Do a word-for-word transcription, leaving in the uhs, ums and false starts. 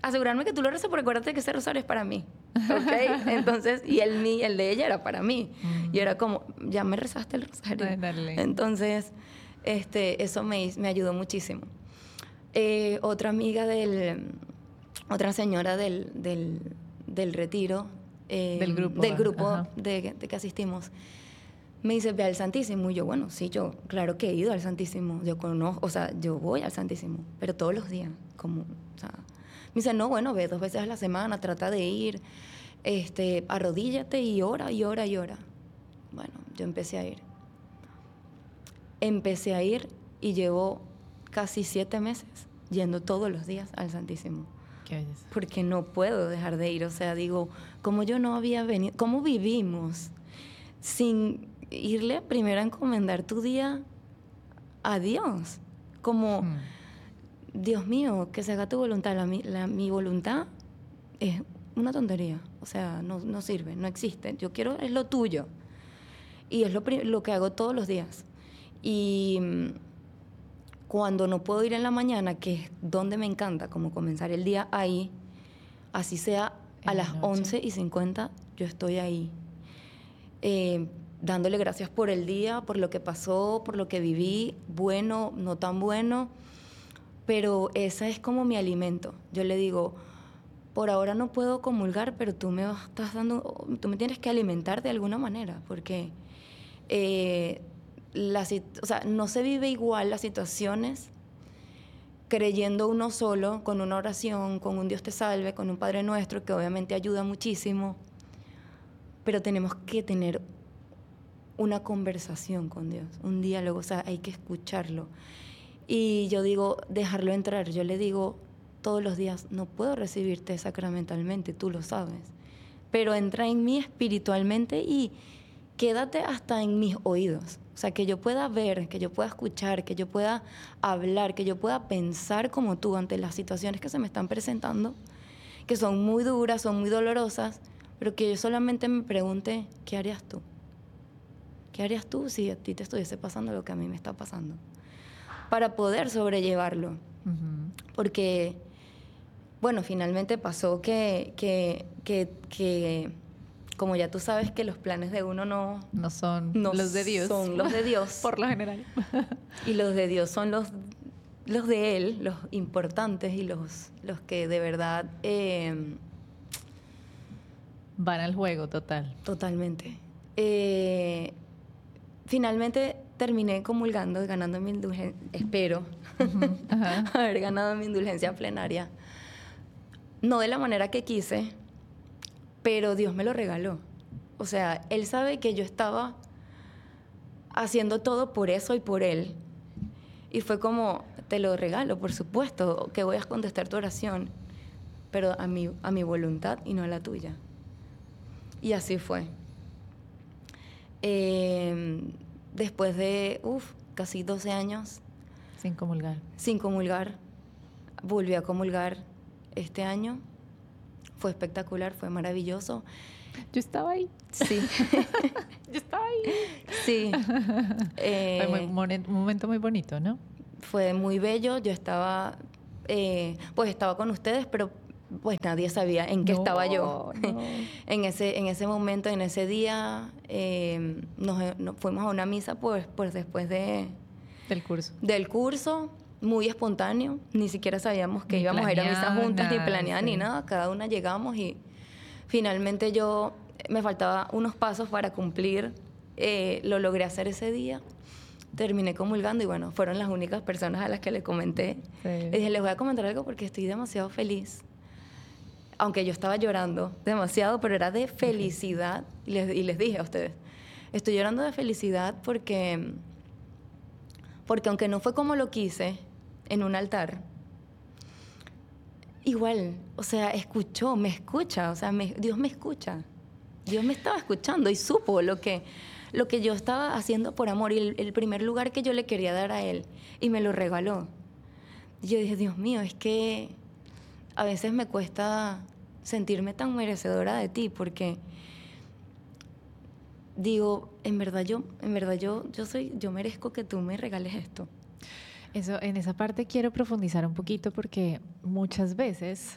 asegurarme que tú lo rezas, porque acuérdate que ese rosario es para mí, ¿ok? Entonces, y el, mí, el de ella era para mí. Mm. Y era como, ya me rezaste el rosario. Ay, dale. Entonces, este, eso me, me ayudó muchísimo. Eh, otra amiga del... Otra señora del, del, del retiro, eh, del grupo, del grupo de, de que asistimos, me dice, ve al Santísimo. Y yo, bueno, sí, yo, claro que he ido al Santísimo. Yo conozco, o sea, yo voy al Santísimo, pero todos los días, como, o sea, me dice, no, bueno, ve dos veces a la semana, trata de ir, este, arrodíllate y ora, y ora, y ora. Bueno, yo empecé a ir. Empecé a ir y llevo casi siete meses yendo todos los días al Santísimo. Qué belleza. Porque no puedo dejar de ir. O sea, digo, como yo no había venido, ¿cómo vivimos sin irle primero a encomendar tu día a Dios? Como, hmm. Dios mío, que se haga tu voluntad. La, la, mi voluntad es una tontería. O sea, no, no sirve, no existe. Yo quiero, es lo tuyo. Y es lo, lo que hago todos los días. Y cuando no puedo ir en la mañana, que es donde me encanta, como comenzar el día ahí, así sea a las once y cincuenta, yo estoy ahí, eh, dándole gracias por el día, por lo que pasó, por lo que viví, bueno, no tan bueno, pero ese es como mi alimento. Yo le digo, por ahora no puedo comulgar, pero tú me estás dando, tú me tienes que alimentar de alguna manera, porque... Eh, La, o sea, no se vive igual las situaciones creyendo uno solo, con una oración, con un Dios te salve, con un Padre Nuestro, que obviamente ayuda muchísimo, pero tenemos que tener una conversación con Dios, un diálogo, o sea, hay que escucharlo. Y yo digo, dejarlo entrar. Yo le digo todos los días, no puedo recibirte sacramentalmente, tú lo sabes, pero entra en mí espiritualmente y quédate hasta en mis oídos. O sea, que yo pueda ver, que yo pueda escuchar, que yo pueda hablar, que yo pueda pensar como tú ante las situaciones que se me están presentando, que son muy duras, son muy dolorosas, pero que yo solamente me pregunte, ¿qué harías tú? ¿Qué harías tú si a ti te estuviese pasando lo que a mí me está pasando? Para poder sobrellevarlo. Uh-huh. Porque, bueno, finalmente pasó que... que, que, que como ya tú sabes que los planes de uno no... No son no los de Dios. Son los de Dios. Por lo general. Y los de Dios son los, los de Él, los importantes y los, los que de verdad... Eh, van al juego, total. Totalmente. Eh, finalmente terminé comulgando, ganando mi indulgencia, espero, uh-huh. Ajá. haber ganado mi indulgencia plenaria. No de la manera que quise, pero Dios me lo regaló. O sea, Él sabe que yo estaba haciendo todo por eso y por Él. Y fue como, te lo regalo, por supuesto, que voy a contestar tu oración, pero a mi, a mi voluntad y no a la tuya. Y así fue. Eh, después de, uf, casi doce años. Sin comulgar. Sin comulgar. Volví a comulgar este año. Fue espectacular, fue maravilloso. Yo estaba ahí. Sí. Yo estaba ahí. Sí. Eh, fue muy, un momento muy bonito, ¿no? Fue muy bello. Yo estaba, eh, pues estaba con ustedes, pero pues nadie sabía en qué no, estaba yo. No. en, ese, en ese momento, en ese día, eh, nos, nos fuimos a una misa, pues, pues después de... Del curso. Del curso. Muy espontáneo, ni siquiera sabíamos que ni íbamos a ir a misa juntas, nada, ni planeada, sí. ni nada. Cada una llegamos y finalmente yo, me faltaba unos pasos para cumplir, eh, lo logré hacer ese día, terminé comulgando y bueno, fueron las únicas personas a las que le comenté. Sí. Le dije, les voy a comentar algo porque estoy demasiado feliz. Aunque yo estaba llorando demasiado, pero era de felicidad. Y les, y les dije a ustedes, estoy llorando de felicidad porque, porque aunque no fue como lo quise, en un altar, igual, o sea, escuchó, me escucha, o sea, me, Dios me escucha. Dios me estaba escuchando y supo lo que, lo que yo estaba haciendo por amor y el, el primer lugar que yo le quería dar a Él y me lo regaló. Y yo dije, Dios mío, es que a veces me cuesta sentirme tan merecedora de ti porque digo, en verdad yo, en verdad yo, yo soy, yo merezco que tú me regales esto. Eso, en esa parte quiero profundizar un poquito porque muchas veces